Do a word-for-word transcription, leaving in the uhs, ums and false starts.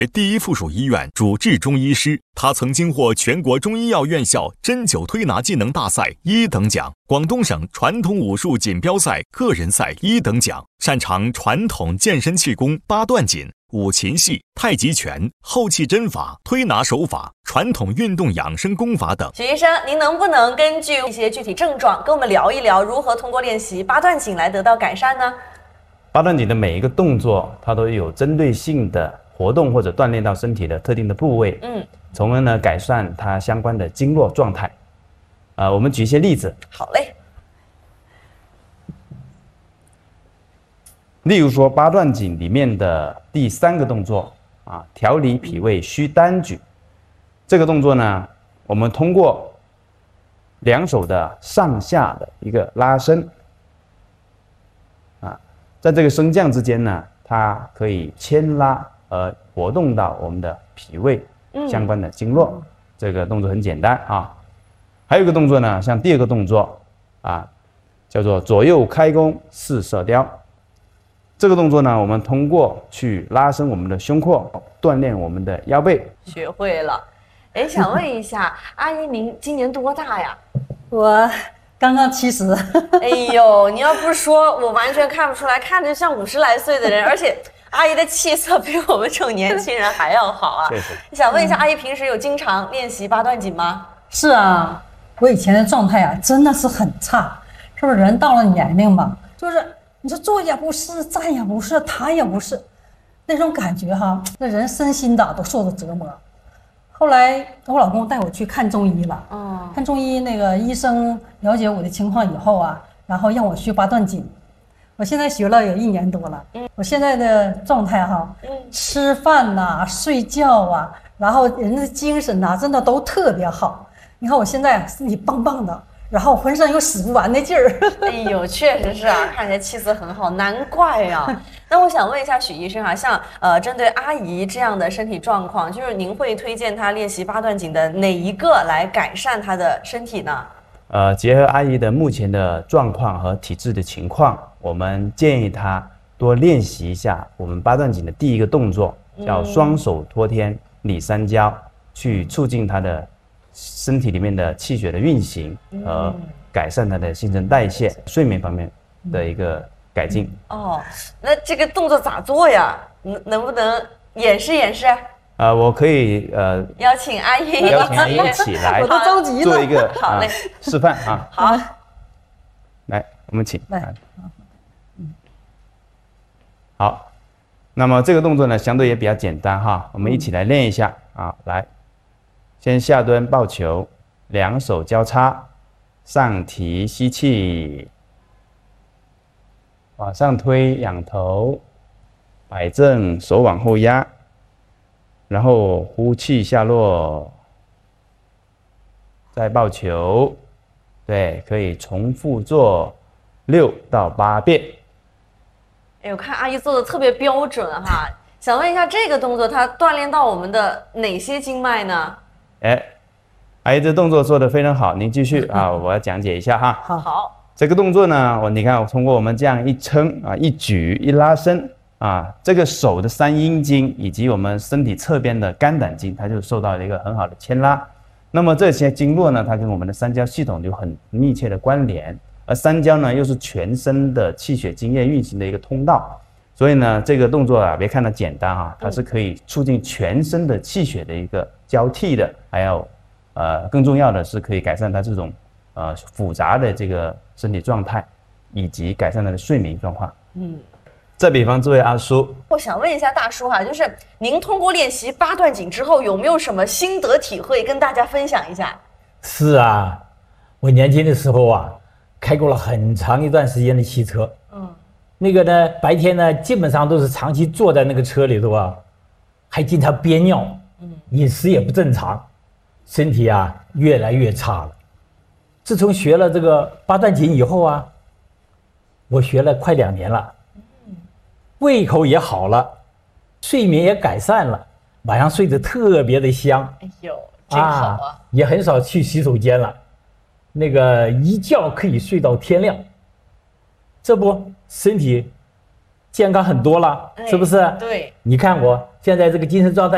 第一附属医院主治中医师，他曾经获全国中医药院校针灸推拿技能大赛一等奖、广东省传统武术锦标赛个人赛一等奖，擅长传统健身气功、八段锦、五禽戏、太极拳、后气针法、推拿手法、传统运动养生功法等。 许医生，您能不能根据一些具体症状跟我们聊一聊，如何通过练习八段锦来得到改善呢？ 八段锦的每一个动作，它都有针对性的活动或者锻炼到身体的特定的部位，嗯，从而呢改善它相关的经络状态。啊、呃，我们举一些例子。 好嘞。 例如说八段锦里面的第三个动作啊，调理脾胃虚单举。这个动作呢，我们通过两手的上下的一个拉伸，啊，在这个升降之间呢，它可以牵拉而活动到我们的脾胃相关的经络。嗯、这个动作很简单啊。还有一个动作呢，像第二个动作啊，叫做左右开弓四射雕。这个动作呢，我们通过去拉伸我们的胸廓，锻炼我们的腰背。 学会了。哎，想问一下，阿姨您今年多大呀？ 我刚刚七十。 哎呦，你要不说，我完全看不出来，看着像五十来岁的人，而且阿姨的气色比我们这种年轻人还要好啊。 谢谢。 想问一下，阿姨平时有经常练习八段锦吗？ 是啊，我以前的状态啊，真的是很差。是不是人到了年龄嘛，就是你说坐也不是，站也不是，躺也不是，那种感觉哈，那人身心的都受到折磨。后来我老公带我去看中医了，哦，看中医那个医生了解我的情况以后啊，然后让我学八段锦。我现在学了有一年多了，嗯，我现在的状态哈，嗯，吃饭呐、啊、睡觉啊，然后人的精神呐、啊，真的都特别好。你看我现在身体棒棒的，然后浑身有使不完的劲儿。 哎呦，确实是啊，看起来气色很好，难怪啊。那我想问一下许医生啊，像呃针对阿姨这样的身体状况，就是您会推荐她练习八段锦的哪一个来改善她的身体呢？ 呃，结合阿姨的目前的状况和体质的情况，我们建议她多练习一下我们八段锦的第一个动作，叫双手托天理三焦，去促进她的身体里面的气血的运行和改善它的新陈代谢、睡眠方面的一个改进。 哦，那这个动作咋做呀？能能不能演示演示？ 呃，我可以呃邀请阿姨， 邀请阿姨一起来， 我都着急了， 做一个好嘞、 啊、示范啊。 好， 来，我们请来。 好，那么这个动作呢，相对也比较简单哈，我们一起来练一下啊，来。先下蹲抱球，两手交叉，上提吸气，往上推仰头，摆正手往后压，然后呼气下落，再抱球，对，可以重复做六到八遍。 哎，我看阿姨做的特别标准哈，想问一下，这个动作它锻炼到我们的哪些经脉呢？ 哎，阿姨这动作做得非常好，您继续啊，我要讲解一下哈。 好，好， 这个动作呢，我你看，我通过我们这样一撑啊，一举一拉伸啊，这个手的三阴经以及我们身体侧边的肝胆经，它就受到了一个很好的牵拉。那么这些经络呢，它跟我们的三焦系统有很密切的关联，而三焦呢又是全身的气血津液运行的一个通道。所以呢，这个动作啊，别看它简单啊，它是可以促进全身的气血的一个交替的，还有，呃，更重要的是可以改善它这种呃复杂的这个身体状态，以及改善它的睡眠状况。嗯，再比方这位阿叔， 我想问一下大叔哈，就是您通过练习八段锦之后，有没有什么心得体会跟大家分享一下？ 是啊，我年轻的时候啊，开过了很长一段时间的汽车。嗯。那个呢，白天呢，基本上都是长期坐在那个车里头啊，还经常憋尿，嗯，饮食也不正常，身体啊越来越差了。自从学了这个八段锦以后啊，我学了快两年了，嗯，胃口也好了，睡眠也改善了，晚上睡得特别的香。 哎呦，真好啊！啊也很少去洗手间了，那个一觉可以睡到天亮。这不身体健康很多了，是不是？ 对， 你看我现在这个精神状态。